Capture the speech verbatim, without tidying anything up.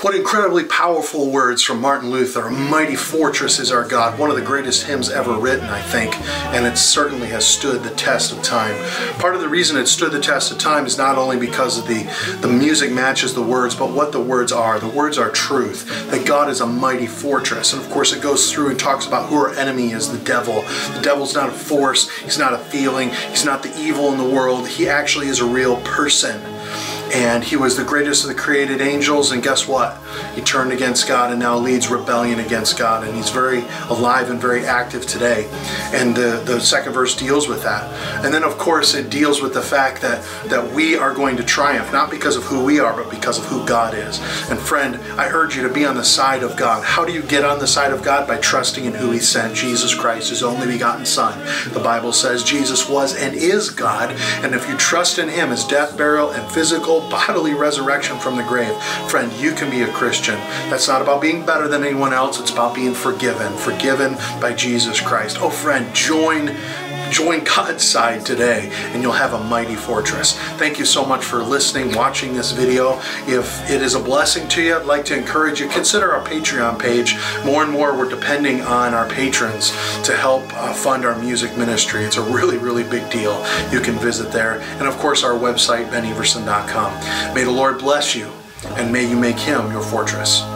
What incredibly powerful words from Martin Luther. A mighty fortress is our God. One of the greatest hymns ever written, I think, and it certainly has stood the test of time. Part of the reason it stood the test of time is not only because of the, the music matches the words, but what the words are. The words are truth, that God is a mighty fortress. And of course it goes through and talks about who our enemy is, the devil. The devil's not a force, he's not a feeling, he's not the evil in the world. He actually is a real person. And he was the greatest of the created angels, and guess what? He turned against God and now leads rebellion against God, and he's very alive and very active today. And the, the second verse deals with that. And then of course it deals with the fact that, that we are going to triumph, not because of who we are, but because of who God is. And friend, I urge you to be on the side of God. How do you get on the side of God? By trusting in who he sent, Jesus Christ, his only begotten Son. The Bible says Jesus was and is God, and if you trust in him, his death, burial, and physical bodily resurrection from the grave, friend, you can be a Christian. That's not about being better than anyone else. It's about being forgiven, forgiven by Jesus Christ. Oh friend, join Join God's side today, and you'll have a mighty fortress. Thank you so much for listening, watching this video. If it is a blessing to you, I'd like to encourage you, consider our Patreon page. More and more, we're depending on our patrons to help uh, fund our music ministry. It's a really, really big deal. You can visit there. And of course, our website, Ben Everson dot com. May the Lord bless you, and may you make him your fortress.